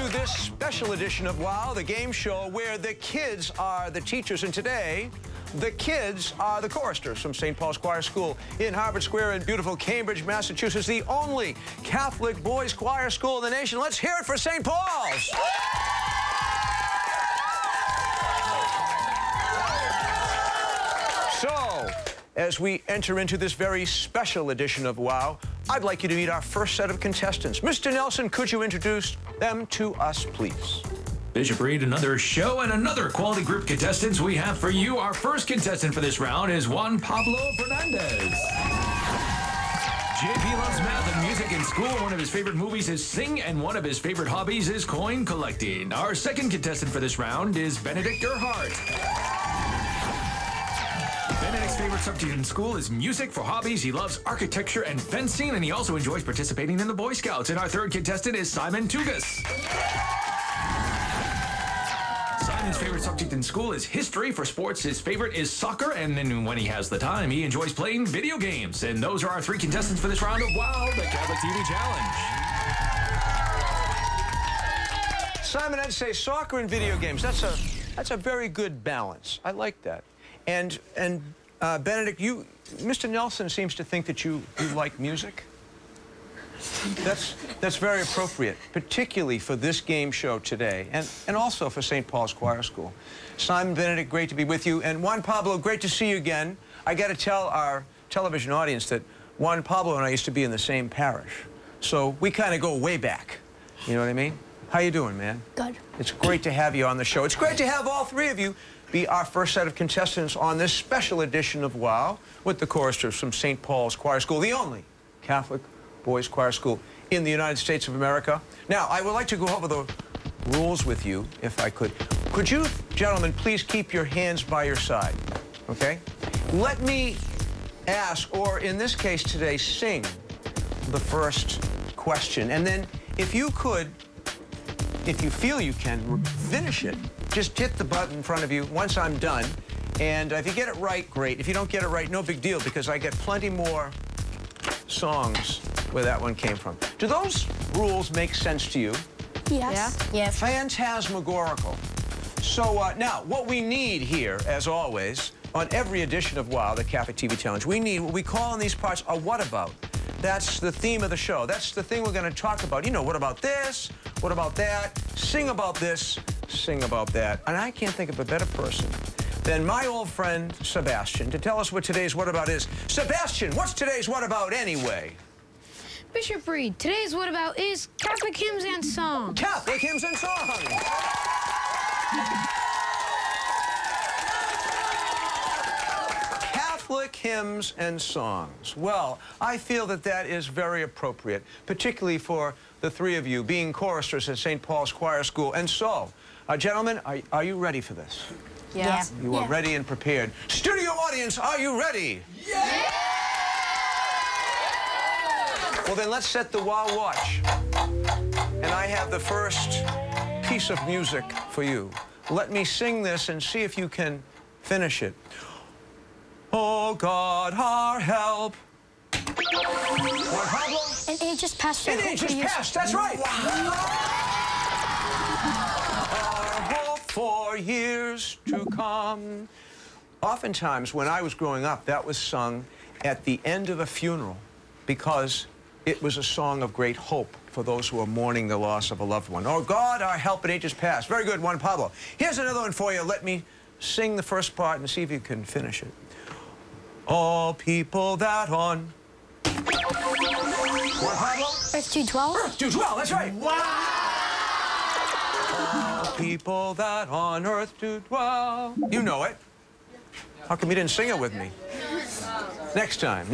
this special edition of WOW, the game show where the kids are the teachers. And today, the kids are the choristers from St. Paul's Choir School in Harvard Square in beautiful Cambridge, Massachusetts, the only Catholic boys choir school in the nation. Let's hear it for St. Paul's. So, as we enter into this very special edition of WOW, I'd like you to meet our first set of contestants. Mr. Nelson, could you introduce them to us, please? Bishop Reed, another show and another quality group contestants we have for you. Our first contestant for this round is Juan Pablo Fernandez. JP loves math and music in school. One of his favorite movies is Sing, and one of his favorite hobbies is coin collecting. Our second contestant for this round is Benedict Gerhardt. Benedict's favorite subject in school is music. For hobbies, he loves architecture and fencing, and he also enjoys participating in the Boy Scouts. And our third contestant is Simon Tugas. Simon's favorite subject in school is history. For sports, his favorite is soccer, and then when he has the time, he enjoys playing video games. And those are our three contestants for this round of WOW, the Catholic TV Challenge. Simon, I'd say soccer and video games. That's a very good balance. I like that. And Benedict, Mr. Nelson seems to think that you like music. That's very appropriate, particularly for this game show today, and also for St. Paul's Choir School. Simon, Benedict, great to be with you. And Juan Pablo, great to see you again. I got to tell our television audience that Juan Pablo and I used to be in the same parish. So we kind of go way back. You know what I mean? How you doing, man? Good. It's great to have you on the show. It's great to have all three of you be our first set of contestants on this special edition of WOW with the choristers from St. Paul's Choir School, the only Catholic boys choir school in the United States of America. Now, I would like to go over the rules with you, if I could. Could you, gentlemen, please keep your hands by your side, okay? Let me ask, or in this case today, sing the first question. And then, if you could, if you feel you can, finish it. Just hit the button in front of you once I'm done. And if you get it right, great. If you don't get it right, no big deal, because I get plenty more songs where that one came from. Do those rules make sense to you? Yes. Yeah. Yes. Phantasmagorical. So now, what we need here, as always, on every edition of WOW, the Catholic TV Challenge, we need what we call in these parts a what about. That's the theme of the show. That's the thing we're going to talk about. You know, what about this? What about that? Sing about this. Sing about that. And I can't think of a better person than my old friend Sebastian to tell us what today's what about is. Sebastian, what's today's what about anyway? Bishop Reed, today's what about is Catholic hymns and songs. Catholic hymns and songs. Catholic hymns and songs. Well, I feel that that is very appropriate, particularly for the three of you being choristers at St. Paul's Choir School. And so, gentlemen, are you ready for this? Yeah. You are ready and prepared. Studio audience, are you ready? Yeah! Well, then let's set the WOW watch. And I have the first piece of music for you. Let me sing this and see if you can finish it. Oh, God, our help. Juan Pablo? An age has passed. An age has passed, that's right. Wow. Our hope for years to come. Oftentimes, when I was growing up, that was sung at the end of a funeral because it was a song of great hope for those who are mourning the loss of a loved one. Oh, God, our help in ages past. Very good, Juan Pablo. Here's another one for you. Let me sing the first part and see if you can finish it. All people that on... Juan Pablo? Earth 212. Earth 212, that's right. Wow! All people that on earth do dwell. You know it. How come you didn't sing it with me? Next time.